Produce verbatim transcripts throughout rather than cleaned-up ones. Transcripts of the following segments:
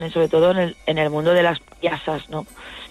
sobre todo en el, en el mundo de las payasas, ¿no?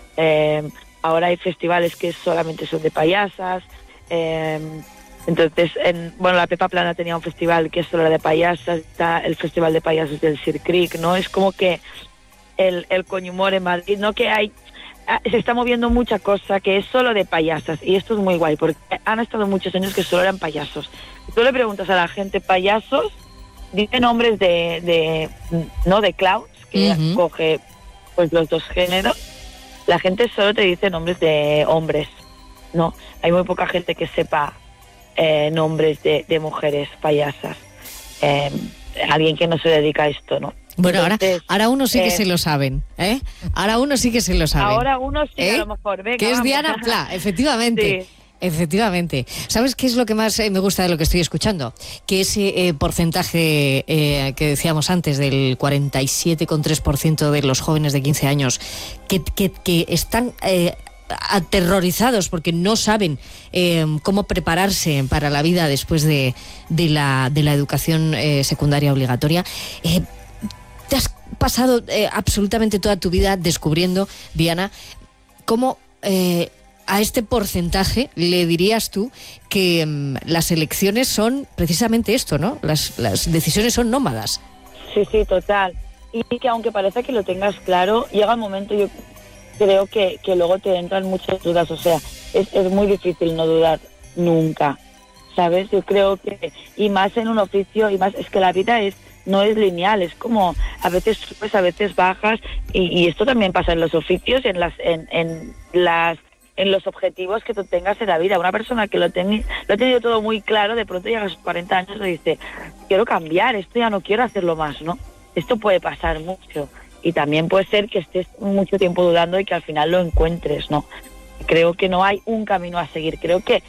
Eh, ahora hay festivales que solamente son de payasas, eh, entonces, en, bueno, la Pepa Plana tenía un festival que solo era de payasas, está el Festival de Payasos del Sir Creek, ¿no? Es como que el, el Coñhumor en Madrid, ¿no? Que hay, se está moviendo mucha cosa que es solo de payasas, y esto es muy guay, porque han estado muchos años que solo eran payasos. Si tú le preguntas a la gente payasos, dicen nombres de, de no de clowns, que uh-huh. coge pues los dos géneros. La gente solo te dice nombres de hombres, ¿no? Hay muy poca gente que sepa eh, nombres de, de mujeres payasas. Eh, alguien que no se dedica a esto, ¿no? Bueno, Entonces, ahora, ahora uno sí que eh, se lo saben, ¿eh? Ahora uno sí que se lo saben. Ahora uno sí, ¿eh? A lo mejor, venga, que es vamos. Diana Pla, efectivamente. Sí. Efectivamente. ¿Sabes qué es lo que más eh, me gusta de lo que estoy escuchando? Que ese eh, porcentaje eh, que decíamos antes del cuarenta y siete coma tres por ciento de los jóvenes de quince años que, que, que están eh, aterrorizados porque no saben eh, cómo prepararse para la vida después de, de, la, de la educación eh, secundaria obligatoria. Eh, te has pasado eh, absolutamente toda tu vida descubriendo, Diana, cómo... Eh, a este porcentaje le dirías tú que um, las elecciones son precisamente esto, ¿no? Las, las decisiones son nómadas. Sí, sí, total. Y que aunque parece que lo tengas claro, llega un momento, yo creo que, que luego te entran muchas dudas. O sea, es, es muy difícil no dudar nunca, ¿sabes? Yo creo que, y más en un oficio, y más, es que la vida es no es lineal, es como a veces subes, a veces bajas, y, y esto también pasa en los oficios, en las, en, en las en los objetivos que tú tengas en la vida. Una persona que lo, ten, lo ha tenido todo muy claro, de pronto llega a sus cuarenta años y dice, quiero cambiar, esto ya no quiero hacerlo más, ¿no? Esto puede pasar mucho. Y también puede ser que estés mucho tiempo dudando y que al final lo encuentres, ¿no? Creo que no hay un camino a seguir. Creo que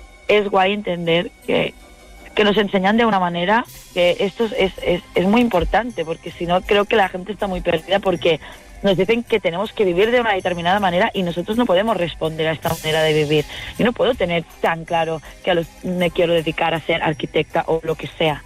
es guay entender que, que nos enseñan de una manera que esto es, es, es muy importante, porque si no, creo que la gente está muy perdida, porque nos dicen que tenemos que vivir de una determinada manera y nosotros no podemos responder a esta manera de vivir. Yo no puedo tener tan claro que a los, me quiero dedicar a ser arquitecta o lo que sea.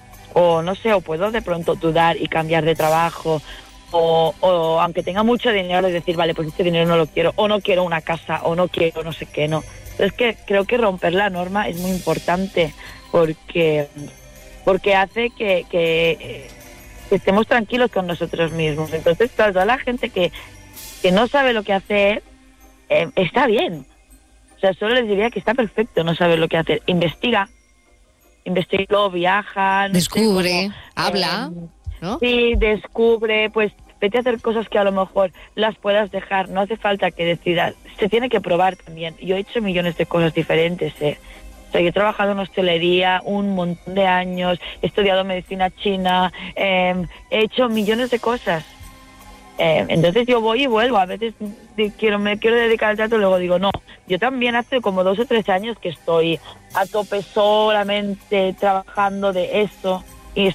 O no sé, o puedo de pronto dudar y cambiar de trabajo, o, o aunque tenga mucho dinero, y decir, vale, pues este dinero no lo quiero, o no quiero una casa, o no quiero no sé qué, no. Es que creo que romper la norma es muy importante, porque, porque hace que... que que estemos tranquilos con nosotros mismos. Entonces, claro, toda la gente que, que no sabe lo que hacer, eh, está bien. O sea, solo les diría que está perfecto no saber lo que hacer. Investiga, investiga, viaja, no descubre, sé cómo, habla, eh, ¿no? Sí, descubre, pues vete a hacer cosas que a lo mejor las puedas dejar. No hace falta que decidas. Se tiene que probar también. Yo he hecho millones de cosas diferentes, eh. O sea, yo he trabajado en hostelería un montón de años, he estudiado medicina china, eh, he hecho millones de cosas. Eh, entonces yo voy y vuelvo. A veces quiero, me quiero dedicar al teatro, luego digo, no. Yo también hace como dos o tres años que estoy a tope solamente trabajando de eso.